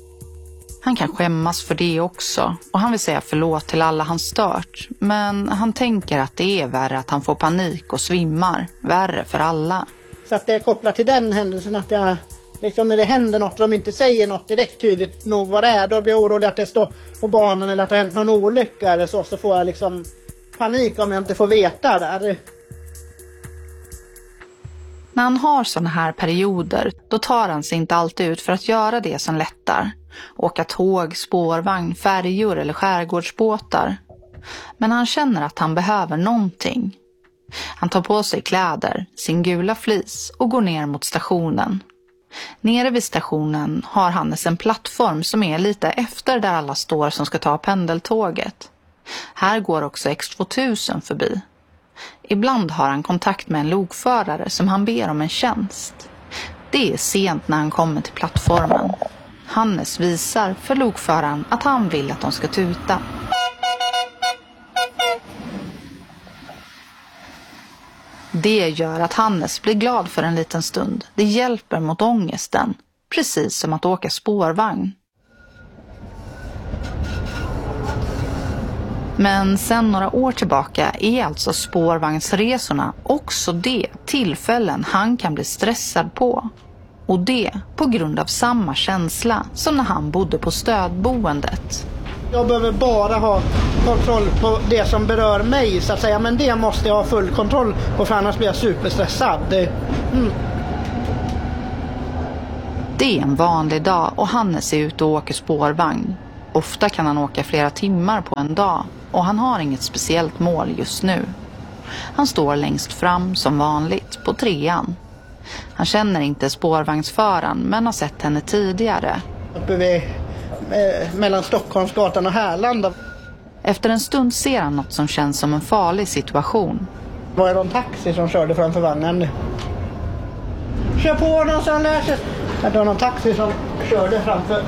Han kan skämmas för det också och han vill säga förlåt till alla han stört. Men han tänker att det är värre att han får panik och svimmar. Värre för alla. Så att det är kopplat till den händelsen att jag, liksom när det händer något och de inte säger något direkt tydligt nog vad det är, då blir jag orolig att det står på banan eller att det har hänt någon olycka eller så. Så får jag liksom panik om jag inte får veta där. När han har såna här perioder, då tar han sig inte alltid ut för att göra det som lättar. Åka tåg, spårvagn, färjor eller skärgårdsbåtar. Men han känner att han behöver någonting. Han tar på sig kläder, sin gula flis och går ner mot stationen. Nere vid stationen har Hannes en plattform som är lite efter där alla står som ska ta pendeltåget. Här går också X tvåtusen förbi. Ibland har han kontakt med en lokförare som han ber om en tjänst. Det är sent när han kommer till plattformen. Hannes visar för lokföraren att han vill att de ska tuta. Det gör att Hannes blir glad för en liten stund. Det hjälper mot ångesten, precis som att åka spårvagn. Men sen några år tillbaka är alltså spårvagnsresorna också det tillfällen han kan bli stressad på. Och det på grund av samma känsla som när han bodde på stödboendet. Jag behöver bara ha kontroll på det som berör mig så att säga. Men det måste jag ha full kontroll på för annars blir jag superstressad. Det, mm. Det är en vanlig dag och Hannes är ute och åker spårvagn. Ofta kan han åka flera timmar på en dag och han har inget speciellt mål just nu. Han står längst fram som vanligt på trean. Han känner inte spårvagnsföraren men har sett henne tidigare. Uppe vid, eh, mellan Stockholmsgatan och Härlanda. Efter en stund ser han något som känns som en farlig situation. Var det en taxi som körde framför vagnen? Kör på honom så han lär sig. Det var någon taxi som körde framför.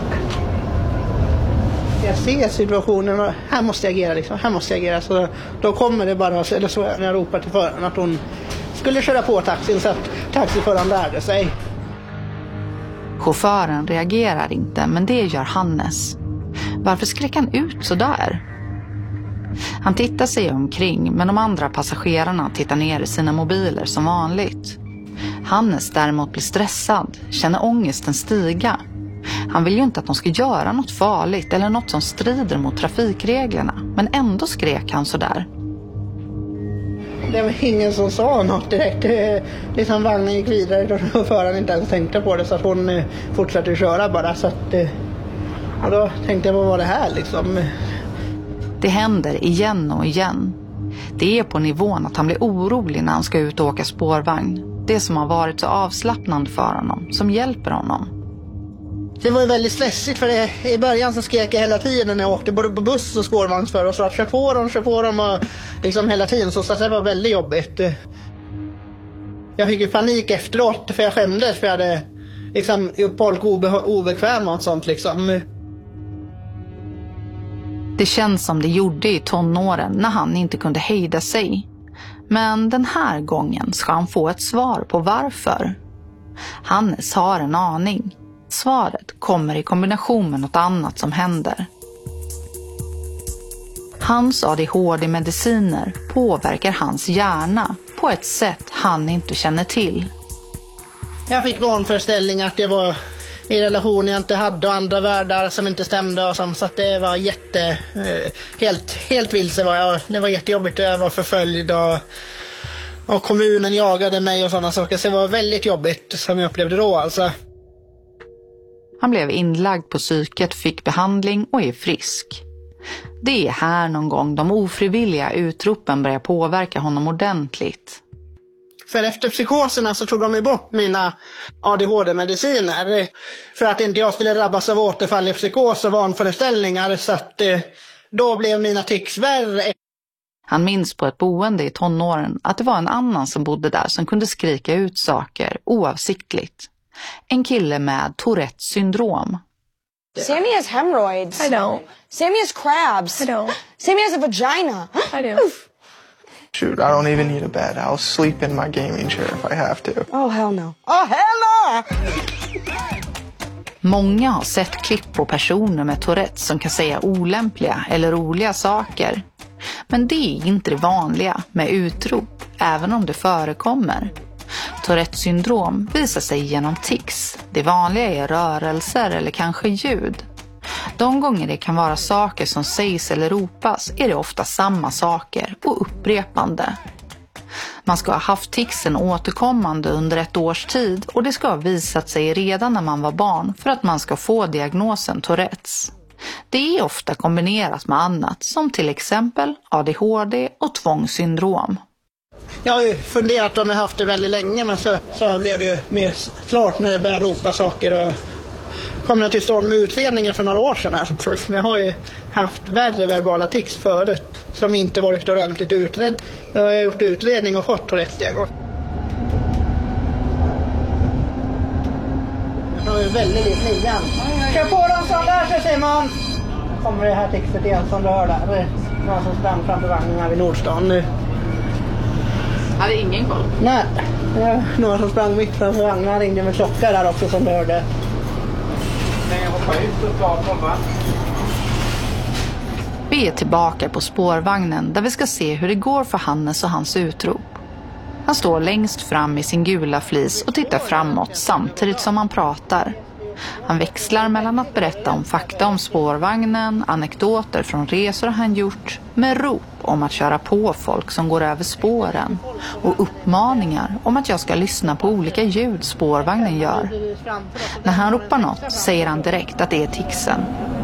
Jag ser situationen och här måste jag agera liksom. Här måste jag agera. Så då kommer det bara, eller så när jag ropar till föraren att hon skulle köra på taxin så att taxiföraren lärde sig. Chauffören reagerar inte, men det gör Hannes. Varför skrek han ut så där? Han tittar sig omkring, men de andra passagerarna tittar ner i sina mobiler som vanligt. Hannes däremot blir stressad, känner ångesten stiga. Han vill ju inte att de ska göra något farligt eller något som strider mot trafikreglerna, men ändå skrek han så där. Det var ingen som sa något direkt. Liksom vagnen gick vidare och föraren inte ens tänkte på det så att hon fortsatte köra bara. Så att, och då tänkte jag, vad var det här liksom? Det händer igen och igen. Det är på nivån att han blir orolig när han ska ut och åka spårvagn. Det som har varit så avslappnande för honom, som hjälper honom. Det var ju väldigt stressigt för det, i början så skrek jag hela tiden när jag åkte både på buss och spårvagnsför och så att kör på dem, kör på dem och liksom hela tiden så, så det var väldigt jobbigt. Jag fick ju panik efteråt för jag skämdes för jag hade liksom gjort folk obe- obekväma och sånt liksom. Det känns som det gjorde i tonåren när han inte kunde hejda sig. Men den här gången ska han få ett svar på varför. Hannes har en aning. Svaret kommer i kombination med något annat som händer. Hans A D H D-mediciner påverkar hans hjärna på ett sätt han inte känner till. Jag fick vanföreställning att det var i relationer jag inte hade och andra världar som inte stämde och som, så att det var jätte helt, helt vilse var jag. Det var jättejobbigt och jag var förföljd och, och kommunen jagade mig och sådana saker så det var väldigt jobbigt som jag upplevde då alltså. Han blev inlagd på psyket, fick behandling och är frisk. Det är här någon gång de ofrivilliga utropen börjar påverka honom ordentligt. För efter psykoserna så tog de ju bort mina A D H D-mediciner för att inte jag skulle drabbas av återfall i psykos och vanföreställningar så att då blev mina tics värre. Han minns på ett boende i tonåren att det var en annan som bodde där som kunde skrika ut saker oavsiktligt. En kille med Tourettes syndrom. Sammy has hemorrhoids. I don't. Sammy has crabs. I don't. Sammy has a vagina. I do. Shoot, I don't even need a bed. I'll sleep in my gaming chair if I have to. Oh, hell no. Oh, hell no! Många har sett klipp på personer med Tourettes som kan säga olämpliga eller roliga saker. Men det är inte det vanliga med utrop, även om det förekommer. Tourettes syndrom visar sig genom tics. Det vanliga är rörelser eller kanske ljud. De gånger det kan vara saker som sägs eller ropas är det ofta samma saker och upprepande. Man ska ha haft ticsen återkommande under ett års tid och det ska ha visat sig redan när man var barn för att man ska få diagnosen Tourettes. Det är ofta kombinerat med annat som till exempel A D H D och tvångssyndrom. Jag har ju funderat om jag haft det väldigt länge men så, så blev det ju mer klart när jag började ropa saker och kom jag till stånd med utredningen för några år sedan här. Jag har ju haft värre verbala tics förut som inte varit ordentligt utredd. Jag har gjort utredning och fått rätt jag gått. Jag har ju väldigt lite nian. Kör på dem som lär sig Simon! Kommer det här ticset igen som rör där. Någon som sprang framför vagnen här vid Nordstan nu. Hade ingen koll? Nej, några som sprang mitt framför vagnen ringde med klocka där också som rörde. Jag hoppar ut och tar tolvan. Vi är tillbaka på spårvagnen där vi ska se hur det går för Hannes och hans utrop. Han står längst fram i sin gula flis och tittar framåt samtidigt som han pratar. Han växlar mellan att berätta om fakta om spårvagnen, anekdoter från resor han gjort, med rop om att köra på folk som går över spåren och uppmaningar om att jag ska lyssna på olika ljud spårvagnen gör. När han ropar något säger han direkt att det är Tixen.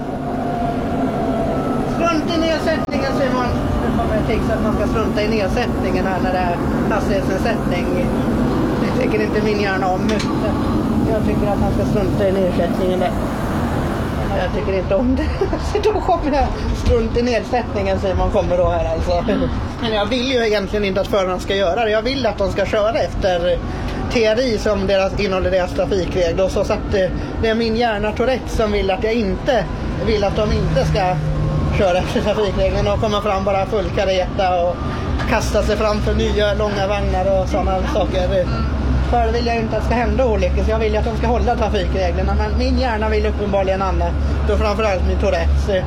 Strunt i nedsättningen, Simon. Nu kommer jag Tixen att man ska strunta i nedsättningen här när det är hastighetsnedsättning. Det tycker inte min hjärna om. Jag tycker att han ska strunta i nedsättningen där. Jag tycker inte om det. Så då kommer jag strunt i nedsättningen, Simon kommer då här alltså. Men jag vill ju egentligen inte att förarna ska göra det. Jag vill att de ska köra efter T R I som deras, innehåller deras trafikregler. Så att det är min hjärna Tourette som vill att jag inte vill att de inte ska köra efter trafikreglerna och komma fram bara full kareta och kasta sig fram för nya långa vagnar och sådana saker. För vill jag inte att det ska hända olyckor, så jag vill att de ska hålla trafikreglerna. Men min hjärna vill uppenbarligen annat. Då framförallt min Tourette.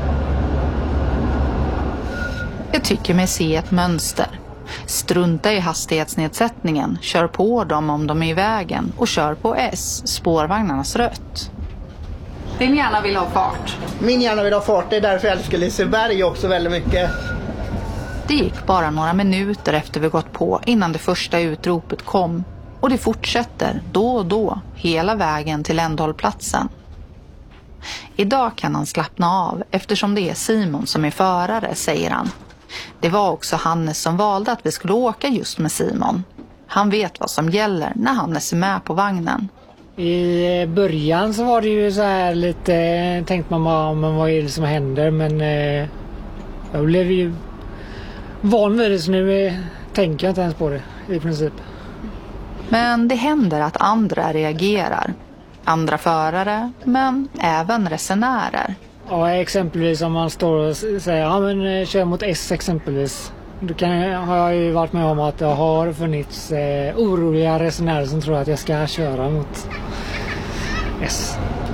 Jag tycker mig se ett mönster. Strunta i hastighetsnedsättningen, kör på dem om de är i vägen och kör på S, spårvagnarnas rött. Din hjärna vill ha fart. Min hjärna vill ha fart, det är därför jag älskar Liseberg också väldigt mycket. Det gick bara några minuter efter vi gått på innan det första utropet kom. Och det fortsätter då och då hela vägen till ändhållplatsen. Idag kan han slappna av eftersom det är Simon som är förare, säger han. Det var också Hannes som valde att vi skulle åka just med Simon. Han vet vad som gäller när Hannes är med på vagnen. I början så var det ju så här lite, tänkte man bara, men vad är det som händer? Men eh, jag blev ju van vid det, så nu eh, tänker jag inte ens på det i princip. Men det händer att andra reagerar. Andra förare, men även resenärer. Ja, exempelvis om man står och säger, ja men kör mot S exempelvis. Då kan jag, har jag ju varit med om att det har funnits eh, oroliga resenärer som tror att jag ska köra mot S.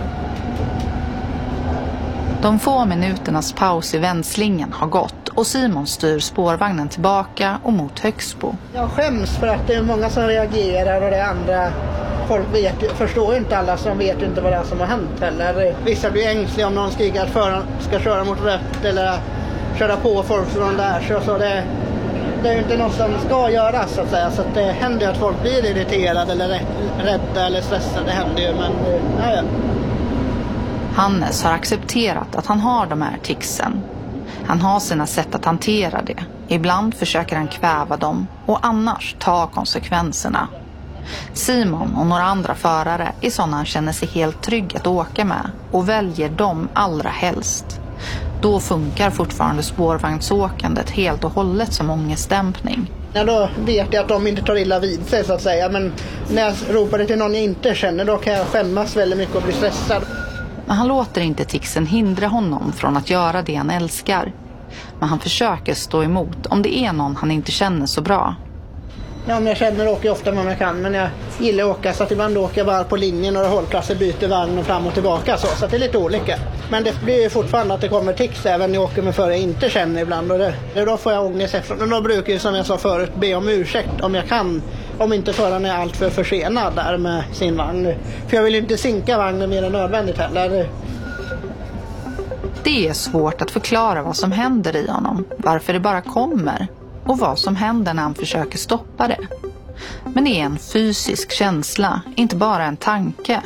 De få minuternas paus i vändslingan har gått och Simon styr spårvagnen tillbaka och mot Högsbo. Jag skäms för att det är många som reagerar och det är andra. Folk vet, förstår inte alla som vet inte vad det är som har hänt heller. Vissa blir ängsliga om någon skriker att föraren ska köra mot rött eller köra på folk från där. Så, så det, det är ju inte något som ska göras så att säga. Så att det händer att folk blir irriterade eller rädda eller stressade. Det händer ju, men ja, ja. Hannes har accepterat att han har de här ticsen. Han har sina sätt att hantera det. Ibland försöker han kväva dem och annars ta konsekvenserna. Simon och några andra förare är sådana han känner sig helt trygg att åka med och väljer dem allra helst. Då funkar fortfarande spårvagnsåkandet helt och hållet som ångestdämpning. Ja, då vet jag att de inte tar illa vid sig så att säga. Men när jag ropar det till någon jag inte känner, då kan jag skämmas väldigt mycket och bli stressad. Men han låter inte ticsen hindra honom från att göra det han älskar. Men han försöker stå emot om det är någon han inte känner så bra. Ja, men jag känner åker ofta om jag kan, men jag gillar att åka så att ibland åker jag bara på linjen, några hållplatser, byter vagn och fram och tillbaka så, så att det är lite olika. Men det blir ju fortfarande att det kommer tics även när jag åker med förare jag inte känner ibland och det, då får jag ångest efter. Men då brukar jag som jag sa förut be om ursäkt om jag kan, om inte föraren är allt för försenad där med sin vagn. För jag vill ju inte sinka vagnen mer än nödvändigt heller. Det är svårt att förklara vad som händer i honom, varför det bara kommer och vad som händer när han försöker stoppa det. Men det är en fysisk känsla, inte bara en tanke.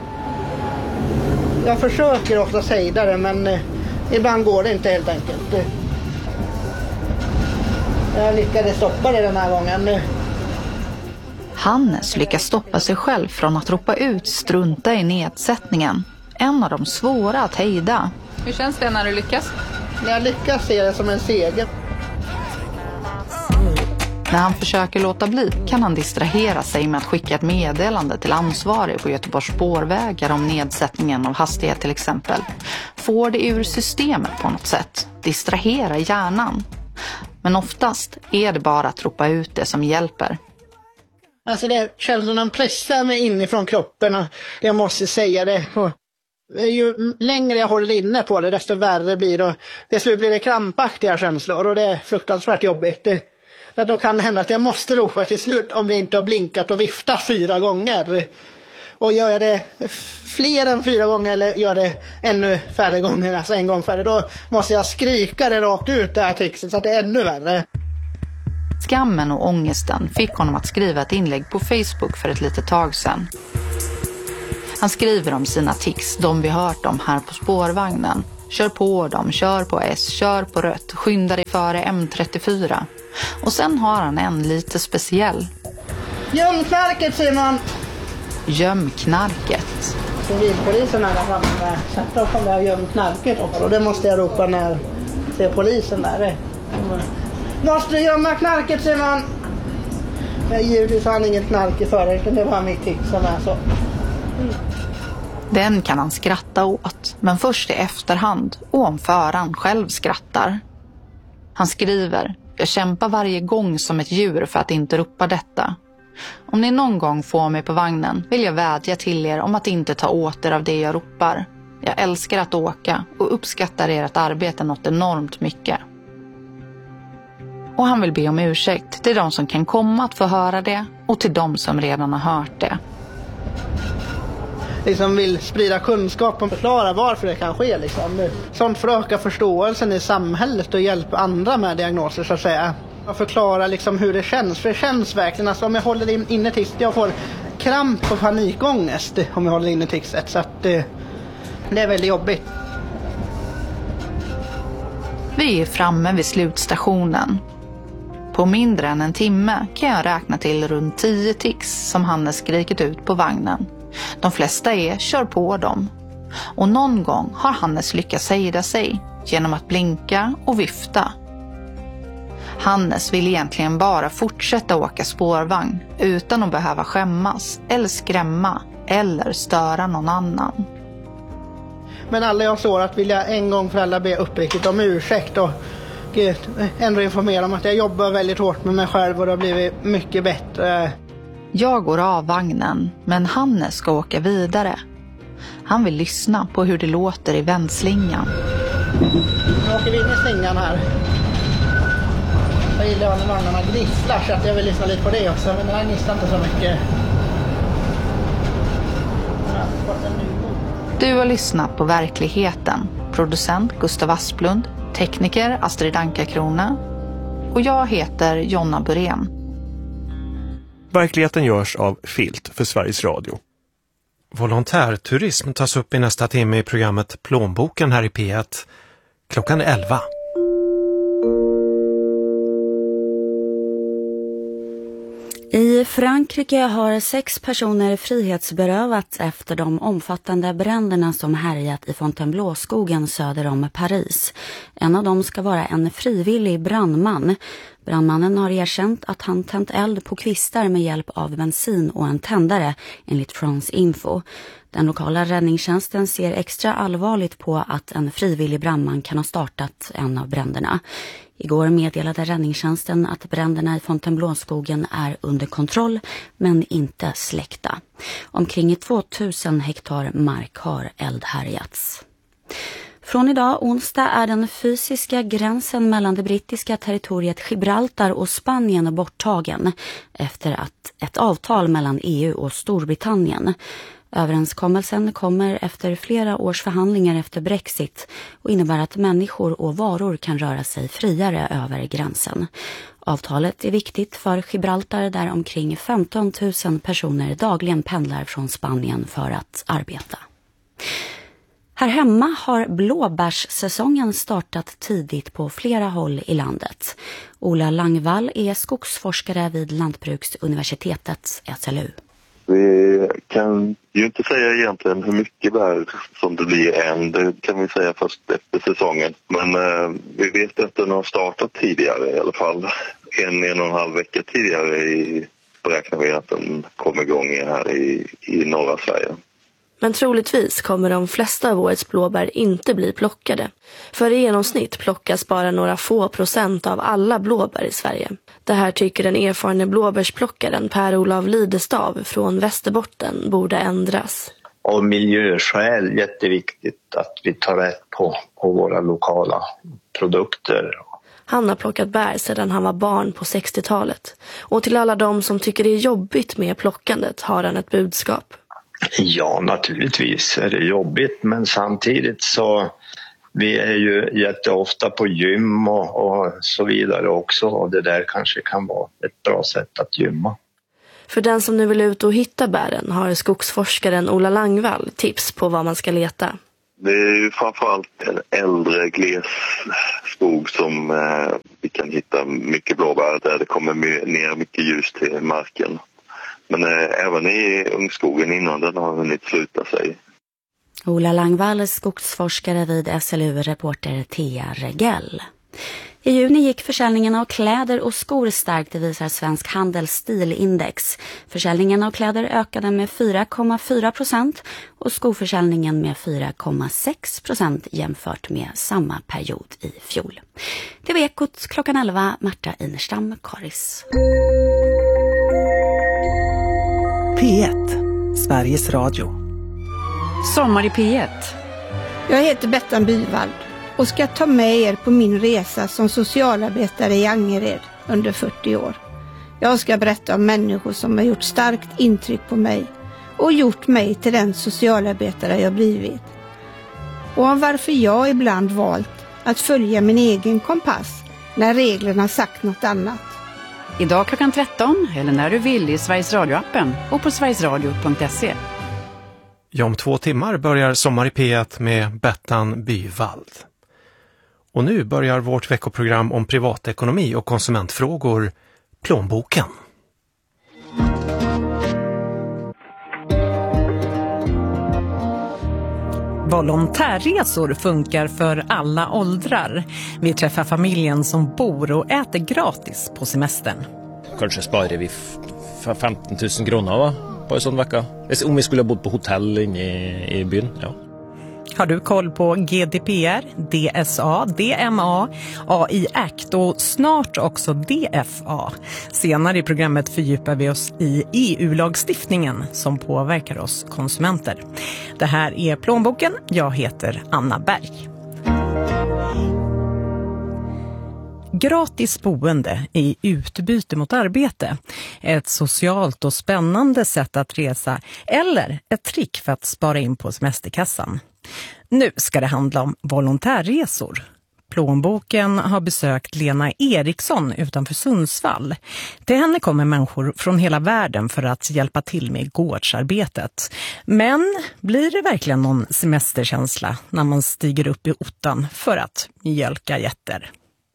Jag försöker ofta säga det, men eh, ibland går det inte helt enkelt. Jag lyckades stoppa det den här gången. Hannes lyckas stoppa sig själv från att ropa ut strunta i nedsättningen. En av de svåra att hejda. Hur känns det när du lyckas? När jag lyckas se det som en seger. När han försöker låta bli kan han distrahera sig med att skicka ett meddelande till ansvarig på Göteborgs spårvägar om nedsättningen av hastighet till exempel. Får det ur systemet på något sätt. Distrahera hjärnan. Men oftast är det bara att ropa ut det som hjälper. Alltså det känns som att pressar mig inifrån kroppen. Jag måste säga det. Ju längre jag håller inne på det, desto värre blir det. Till slut blir det krampaktiga känslor och det är fruktansvärt jobbigt. Det, då kan det hända att jag måste ropa till slut om det inte har blinkat och viftat fyra gånger. Och gör jag det fler än fyra gånger eller gör det ännu färre gånger, alltså en gång färre, då måste jag skrika det rakt ut det här texten så att det är ännu värre. Skammen och ångesten fick honom att skriva ett inlägg på Facebook för ett litet tag sedan. Han skriver om sina tics, de vi hört om här på spårvagnen. Kör på dem, kör på S, kör på rött, skynda dig före M trettiofyra. Och sen har han en lite speciell. Gömknarket, Simon! Gömknarket. Civilpolisen är där framme. Så då kommer jag gömknarket också. Och det måste jag ropa när det är polisen där. Måste du gömma knarket, Simon? Men givetvis har han inget knark i förra, utan det var mitt tips som är så. Mm. Den kan han skratta åt, men först i efterhand och om föraren själv skrattar. Han skriver: jag kämpar varje gång som ett djur för att inte ropa detta. Om ni någon gång får mig på vagnen vill jag vädja till er om att inte ta åter av det jag ropar. Jag älskar att åka och uppskattar ert arbete något enormt mycket. Och han vill be om ursäkt till de som kan komma att få höra det och till de som redan har hört det. Liksom vill sprida kunskap och förklara varför det kan ske. Liksom. Sånt för att öka förståelsen i samhället och hjälpa andra med diagnoser, så att säga. Och förklara liksom hur det känns. För det känns verkligen, alltså, om jag håller in, inne tills jag får kramp och panikångest om jag håller inne tixet. Så att det, det är väldigt jobbigt. Vi är framme vid slutstationen. På mindre än en timme kan jag räkna till runt tio tics som Hannes skrikit ut på vagnen. De flesta är kör på dem. Och någon gång har Hannes lyckats hejda sig genom att blinka och vifta. Hannes vill egentligen bara fortsätta åka spårvagn utan att behöva skämmas eller skrämma eller störa någon annan. Men alla jag såg att vill jag en gång för alla be uppriktigt om ursäkt och ändå informera om att jag jobbar väldigt hårt med mig själv och det har blivit mycket bättre. Jag går av vagnen, men Hannes ska åka vidare. Han vill lyssna på hur det låter i vändslingan. Nu åker vi in i slingan här. Jag gillar när vagnarna gnisslar, så att jag vill lyssna lite på det också. Men den här gnisslar inte så mycket. Du har lyssnat på Verkligheten. Producent Gustav Asplund. Tekniker Astrid Anka-Krona. Och jag heter Jonna Burén. Verkligheten görs av Filt för Sveriges Radio. Volontärturism tas upp i nästa timme i programmet Plånboken här i P ett. Klockan är elva. I Frankrike har sex personer frihetsberövats efter de omfattande bränderna som härjat i Fontainebleau-skogen söder om Paris. En av dem ska vara en frivillig brandman. Brandmannen har erkänt att han tänt eld på kvistar med hjälp av bensin och en tändare, enligt France Info. Den lokala räddningstjänsten ser extra allvarligt på att en frivillig brandman kan ha startat en av bränderna. Igår meddelade räddningstjänsten att bränderna i Fontainebleau-skogen är under kontroll men inte släckta. Omkring tvåtusen hektar mark har eldhärjats. Från idag onsdag är den fysiska gränsen mellan det brittiska territoriet Gibraltar och Spanien borttagen efter att ett avtal mellan E U och Storbritannien. Överenskommelsen kommer efter flera års förhandlingar efter Brexit och innebär att människor och varor kan röra sig friare över gränsen. Avtalet är viktigt för Gibraltar där omkring femton tusen personer dagligen pendlar från Spanien för att arbeta. Här hemma har blåbärssäsongen startat tidigt på flera håll i landet. Ola Langvall är skogsforskare vid Lantbruksuniversitetet S L U. Vi kan ju inte säga egentligen hur mycket bär som det blir än. Det kan vi säga först efter säsongen. Men eh, vi vet att den har startat tidigare i alla fall. En, en och en halv vecka tidigare i, beräknar vi att den kommer igång här i, i norra Sverige. Men troligtvis kommer de flesta av årets blåbär inte bli plockade. För i genomsnitt plockas bara några få procent av alla blåbär i Sverige. Det här tycker den erfarne blåbärsplockaren Per-Olav Lidestav från Västerbotten borde ändras. Av miljöskäl jätteviktigt att vi tar rätt på, på våra lokala produkter. Han har plockat bär sedan han var barn på sextiotalet. Och till alla de som tycker det är jobbigt med plockandet har han ett budskap. Ja, naturligtvis är det jobbigt, men samtidigt så vi är ju jätteofta på gym och, och så vidare också, och det där kanske kan vara ett bra sätt att gymma. För den som nu vill ut och hitta bären har skogsforskaren Ola Langvall tips på vad man ska leta. Det är ju framförallt en äldre glesskog som eh, vi kan hitta mycket blåbär där det kommer ner mycket ljus till marken. Men eh, även i ungskogen innan den har hunnit sluta sig. Ola Langvall, skogsforskare vid S L U-reporter Thea Regell. I juni gick försäljningen av kläder och skor starkt, det visar Svensk Handels stilindex. Försäljningen av kläder ökade med fyra komma fyra procent och skoförsäljningen med fyra komma sex procent jämfört med samma period i fjol. Det var Ekot klockan elva, Marta Inerstam, Karis. P ett, Sveriges Radio. Sommar i P ett. Jag heter Bettan Byvald och ska ta med er på min resa som socialarbetare i Angered under fyrtio år. Jag ska berätta om människor som har gjort starkt intryck på mig och gjort mig till den socialarbetare jag blivit. Och om varför jag ibland valt att följa min egen kompass när reglerna sagt något annat. Idag klockan tretton eller när du vill i Sveriges Radio-appen och på sverigesradio punkt se. Ja, om två timmar börjar Sommar i P ett med Bettan Byvald. Och nu börjar vårt veckoprogram om privatekonomi och konsumentfrågor, Plånboken. Volontärresor funkar för alla åldrar. Vi träffar familjen som bor och äter gratis på semestern. Kanske sparar vi femton tusen kronor va? På en sån vecka. Om vi skulle ha bott på hotell inne i, i byn, ja. Har du koll på G D P R, D S A, D M A, A I Act och snart också D F A? Senare i programmet fördjupar vi oss i E U-lagstiftningen som påverkar oss konsumenter. Det här är Plånboken. Jag heter Anna Berg. Gratis boende i utbyte mot arbete. Ett socialt och spännande sätt att resa eller ett trick för att spara in på semesterkassan. Nu ska det handla om volontärresor. Plånboken har besökt Lena Eriksson utanför Sundsvall. Till henne kommer människor från hela världen för att hjälpa till med gårdsarbetet. Men blir det verkligen någon semesterkänsla när man stiger upp i ottan för att mjölka getter?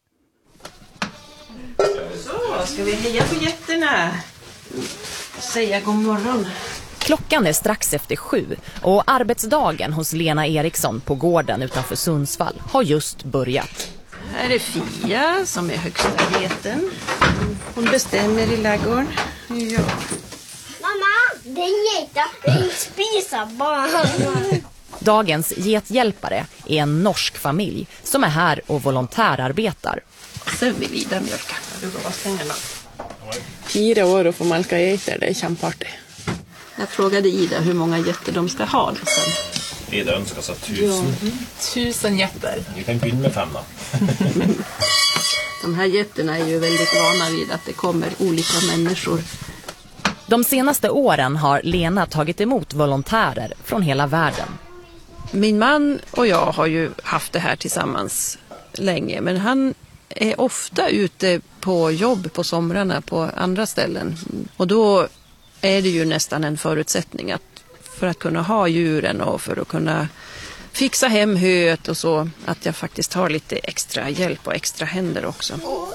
Så, ska vi heja på getterna och säga god morgon. Klockan är strax efter sju och arbetsdagen hos Lena Eriksson på gården utanför Sundsvall har just börjat. Här är Fia som är högsta geten. Hon bestämmer i ladugården. Ja. Mamma, det är geta. Det är spisa barn. Dagens gethjälpare är en norsk familj som är här och volontärarbetar. Sen vill Ida mjölka. Du går bara stänga. Fyra år och få malka getter, det är kämpartigt. Jag frågade Ida hur många getter de ska ha. Sen. Ida önskar sig tusen. Ja, tusen getter. Vi kan börja med fem då. De här getterna är ju väldigt vana vid att det kommer olika människor. De senaste åren har Lena tagit emot volontärer från hela världen. Min man och jag har ju haft det här tillsammans länge. Men han är ofta ute på jobb på somrarna på andra ställen. Och då är det ju nästan en förutsättning att för att kunna ha djuren och för att kunna fixa hem höet och så, att jag faktiskt har lite extra hjälp och extra händer också.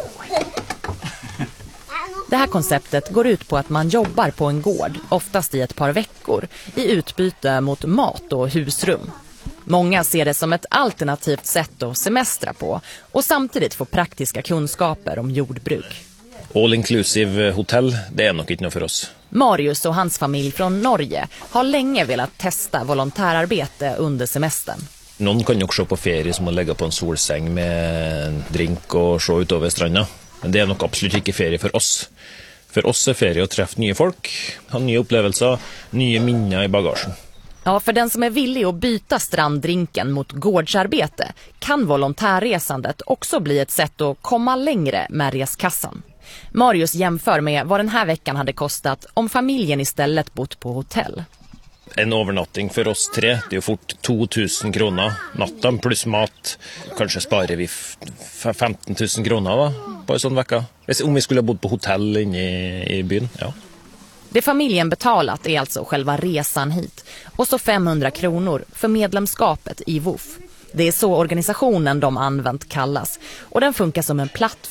Det här konceptet går ut på att man jobbar på en gård, oftast i ett par veckor, i utbyte mot mat och husrum. Många ser det som ett alternativt sätt att semestra på och samtidigt få praktiska kunskaper om jordbruk. All inclusive hotell, det är nog inte något för oss. Marius och hans familj från Norge har länge velat testa volontärarbete under semestern. Någon kan ju också på ferie som att lägga på en solsäng med en drink och se ut över stranden. Men det är nog absolut inte ferie för oss. För oss är ferie att träffa nya folk, ha nya upplevelser, nya minnen i bagagen. Ja, för den som är villig att byta stranddrinken mot gårdsarbete kan volontärresandet också bli ett sätt att komma längre med reskassan. Marius jämför med vad den här veckan hade kostat om familjen istället bott på hotell. En overnatting för oss tre, det är ju fort två tusen kronor natten plus mat. Kanske sparar vi femton tusen kronor va, på en sån vecka. Om vi skulle ha bott på hotell inne i, i byn, ja. Det familjen betalat är alltså själva resan hit. Och så femhundra kronor för medlemskapet i V O F. Det är så organisationen de använt kallas. Och den funkar som en plattform